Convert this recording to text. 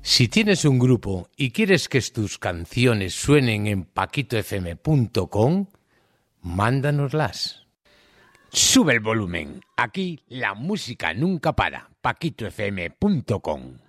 Si tienes un grupo y quieres que tus canciones suenen en paquitofm.com, mándanoslas. Sube el volumen. Aquí la música nunca para. paquitofm.com